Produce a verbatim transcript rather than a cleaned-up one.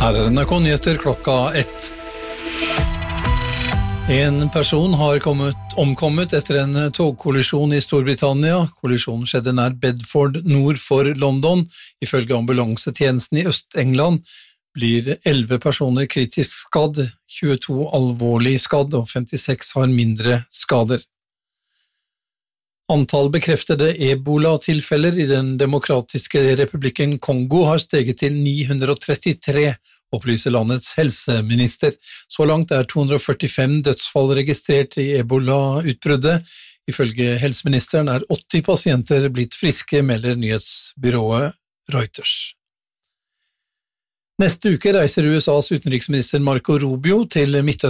Her er N R K-nyheter klokka ett. En person har kommet, omkommet etter en togkollisjon i Storbritannia. Kollisjonen skjedde nær Bedford nord for London. Ifølge ambulansetjenesten i Øst-England blir elleve personer kritisk skadd, tjueto alvorlig skadd og femtiseks har mindre skader. Antall bekreftede ebola-tilfeller i den demokratiske republikken Kongo har steget til ni hundre trettitre, opplyser landets helseminister. Så langt er to hundre førtifem dødsfall registrert i ebola-utbruddet. Ifølge helseministeren er åtti pasienter blitt friske, melder nyhetsbyrået Reuters. Neste uke reiser U S A's utenriksminister Marco Rubio til Midtøsten